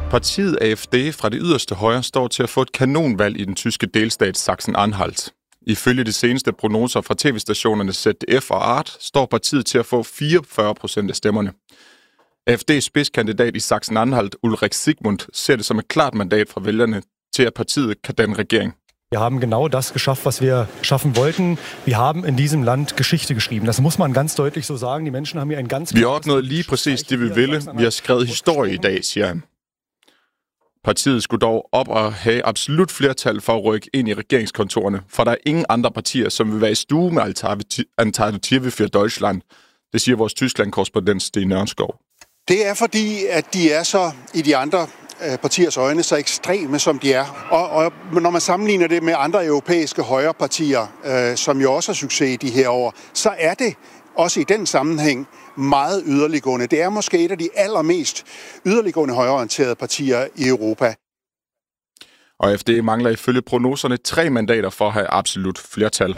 Partiet AfD fra det yderste højre står til at få et kanonvalg i den tyske delstat Sachsen-Anhalt. Ifølge de seneste prognoser fra tv-stationerne ZDF og Art står partiet til at få 44% af stemmerne. AfD's spidskandidat i Sachsen-Anhalt, Ulrich Sigmund, ser det som et klart mandat fra vælgerne til, at partiet kan danne regering. Wir haben genau das geschafft, was wir schaffen wollten. Wir haben in diesem Land Geschichte geschrieben. Das muss man ganz deutlich so sagen. Die Menschen haben hier ein ganz... Vi har opnået lige præcis det, vi ville. Vi har skrevet historie i dag, siger han. Partiet skulle dog op og have absolut flertal for at rykke ind i regeringskontorerne, for der er ingen andre partier, som vil være i stue med Alternative für Deutschland. Det siger vores Tyskland-korrespondent Sten Nørnskov. Det er fordi, at de er så i de andre partiers øjne så ekstreme, som de er. Og når man sammenligner det med andre europæiske højrepartier, som jo også har succes i de her år, så er det også i den sammenhæng meget yderliggående. Det er måske et af de allermest yderliggående højreorienterede partier i Europa. Og AfD mangler ifølge prognoserne 3 mandater for at have absolut flertal.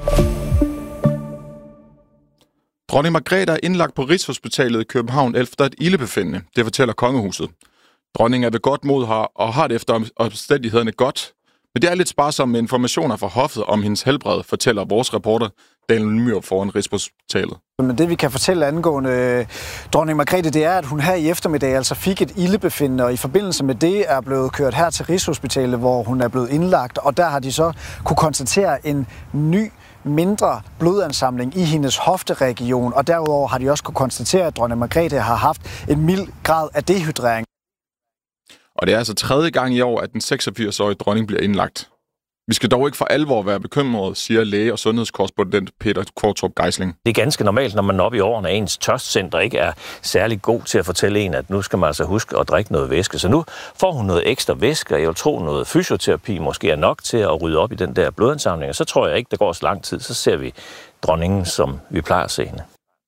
Dronning Margrethe er indlagt på Rigshospitalet i København efter et ildebefindende. Det fortæller kongehuset. Dronningen er ved godt mod her og har det efter omstændighederne godt. Men det er lidt sparsomt med informationer fra hoffet om hendes helbred, fortæller vores reporter Daniel Myhr foran Rigshospitalet. Men det vi kan fortælle angående dronning Margrethe, det er, at hun her i eftermiddag altså fik et ildebefindende, og i forbindelse med det er blevet kørt her til Rigshospitalet, hvor hun er blevet indlagt, og der har de så kunne konstatere en ny mindre blodansamling i hendes hofteregion, og derudover har de også kunne konstatere, at dronning Margrethe har haft en mild grad af dehydrering. Og det er altså 3. gang i år, at den 86-årige dronning bliver indlagt. Vi skal dog ikke for alvor være bekymrede, siger læge- og sundhedskorrespondent Peter Kvartrup Geisling. Det er ganske normalt, når man er oppe i årene, at ens tørstcenter ikke er særlig god til at fortælle en, at nu skal man altså huske at drikke noget væske. Så nu får hun noget ekstra væske, og jeg vil tro, noget fysioterapi måske er nok til at rydde op i den der blodansamling. Og så tror jeg ikke, der går så lang tid, så ser vi dronningen, som vi plejer at se hende.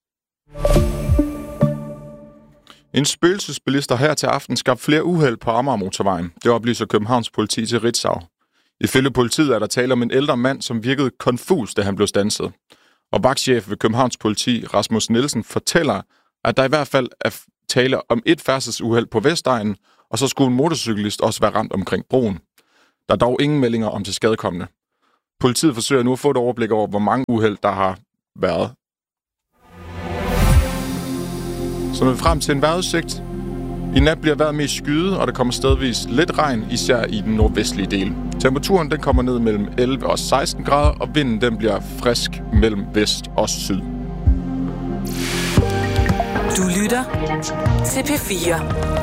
En spøgelsesbilist har her til aften skabt flere uheld på Amagermotorvejen. Det oplyser Københavns politi til Ritzau. Ifølge politiet er der tale om en ældre mand, som virkede konfus, da han blev standset. Og vagtchef ved Københavns politi, Rasmus Nielsen, fortæller, at der i hvert fald er tale om et færdselsuheld på Vestegnen, og så skulle en motorcyklist også være ramt omkring broen. Der er dog ingen meldinger om tilskadekomne. Politiet forsøger nu at få et overblik over, hvor mange uheld der har været. Så når vi frem til en vejrudsigt. I nat bliver vejret mest skyet, og der kommer stedvis lidt regn, især i den nordvestlige del. Temperaturen den kommer ned mellem 11 og 16 grader, og vinden den bliver frisk mellem vest og syd. Du lytter til P4.